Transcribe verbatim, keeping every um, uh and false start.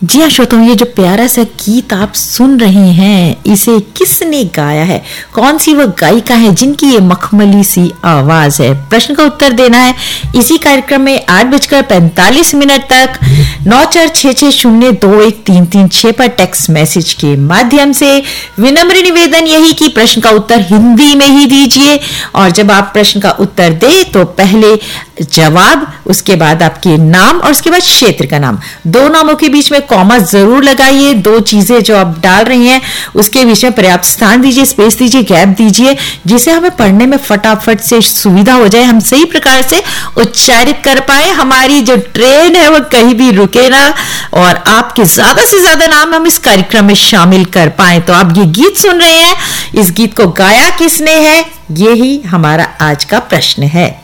जी हाँ श्रोताओं, ये जो प्यारा सा गीत आप सुन रहे हैं, इसे किसने गाया है, कौन सी वो गायिका है जिनकी ये मखमली सी आवाज है? प्रश्न का उत्तर देना है इसी कार्यक्रम में आठ बजकर पैंतालीस मिनट तक नौ चार छह छह शून्य दो एक तीन तीन छह पर टेक्स्ट मैसेज के माध्यम से। विनम्र निवेदन यही कि प्रश्न का उत्तर हिंदी में ही दीजिए, और जब आप प्रश्न का उत्तर दे तो पहले जवाब, उसके बाद आपके नाम और उसके बाद क्षेत्र का नाम, दो नामों के बीच में कॉमा जरूर लगाइए। दो चीजें जो आप डाल रही हैं उसके बीच में पर्याप्त स्थान दीजिए, स्पेस दीजिए, गैप दीजिए, जिसे हमें पढ़ने में फटाफट से सुविधा हो जाए, हम सही प्रकार से उच्चारित कर पाए, हमारी जो ट्रेन है वो कहीं भी रुके ना, और आपके ज्यादा से ज्यादा नाम हम इस कार्यक्रम में शामिल कर पाए। तो आप ये गीत सुन रहे हैं, इस गीत को गाया किसने है, यही हमारा आज का प्रश्न है।